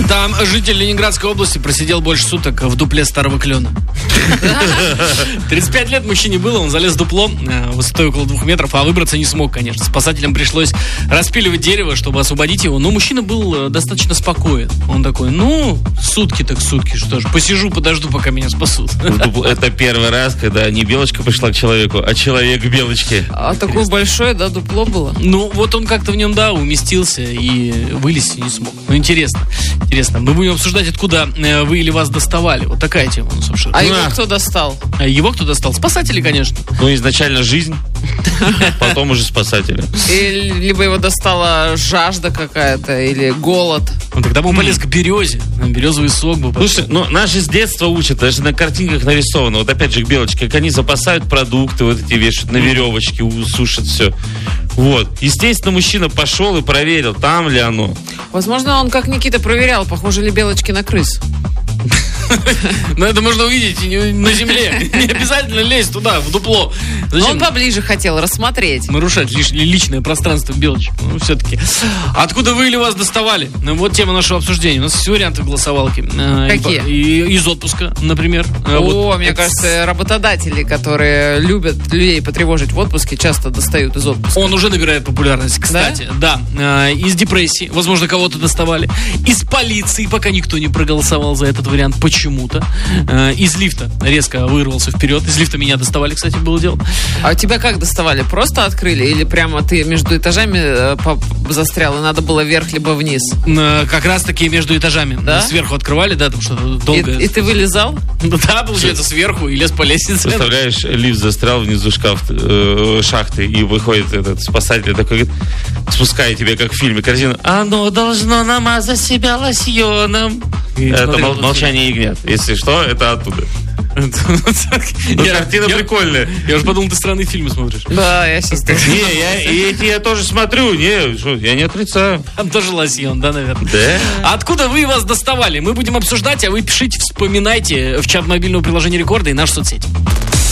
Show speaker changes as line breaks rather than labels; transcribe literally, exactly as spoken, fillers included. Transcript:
Там житель Ленинградской области просидел больше суток в дупле старого клена. тридцать пять лет мужчине было, он залез в дупло высотой около двух метров, а выбраться не смог, конечно. Спасателям пришлось распиливать дерево, чтобы освободить его, но мужчина был достаточно спокоен. Он такой, ну, сутки так сутки, что ж, посижу, подожду, пока меня спасут.
Это первый раз, когда не белочка пришла к человеку, а человек к белочке.
А такое большое, да, дупло было?
Ну, вот он как-то в нем, да, уместился и вылезти не смог. Ну, интересно, интересно. Мы будем обсуждать, откуда вы или вас доставали. Вот такая тема у нас вообще.
А его кто достал?
А его кто достал? Спасатели, конечно.
Ну, изначально жизнь, потом уже спасатели.
Или, либо его достала жажда какая-то, или голод.
Ну, тогда бы он полез к березе. Березовый сок бы.
Слушай, ну, нас же с детства учат, даже на картинках нарисовано. Вот опять же к белочке, как они запасают продукты, вот эти вешают на веревочке, сушат все. Вот. Естественно, мужчина пошел и проверил, там ли оно.
Возможно, он, как Никита, проверял, похожи ли белочки на крыс.
Но это можно увидеть на земле. Не обязательно лезть туда, в дупло.
Зачем? Он поближе хотел рассмотреть.
Нарушать лиш- личное пространство белочек. Ну, все-таки. Откуда вы или вас доставали? Ну, вот тема нашего обсуждения. У нас есть варианты в голосовалке.
Какие?
И, и, из отпуска, например.
О,
вот.
мне
это...
кажется, работодатели, которые любят людей потревожить в отпуске, часто достают из отпуска.
Он уже набирает популярность, кстати. Да? Да. Из депрессии. Возможно, кого-то доставали. Из полиции, пока никто не проголосовал за этот вариант. Почему-то. Из лифта резко вырвался вперед. Из лифта меня доставали, кстати, было дело.
А тебя как доставали? Просто открыли? Или прямо ты между этажами застрял, и надо было вверх либо вниз?
Как раз таки между этажами.
Да?
Сверху открывали, да, там что-то долго.
И, и ты вылезал?
Да, получается, сверху и лез по лестнице.
Представляешь, лифт застрял внизу шкаф, э, шахты, и выходит этот спасатель такой, говорит, спускай тебе, как в фильме, корзину. Оно должно намазать себя лосьоном. И это смотри, мол, молчание ягнят. Если что, это оттуда. Ну, картина прикольная.
Я уже подумал, ты странные фильмы смотришь.
Да, я сейчас тоже.
Не, я, эти я тоже смотрю. Не, что, я не отрицаю.
Там тоже лосьон, да, наверное?
Да.
Откуда вы вас доставали? Мы будем обсуждать, а вы пишите, вспоминайте в чат мобильного приложения Рекорда и наши соцсети.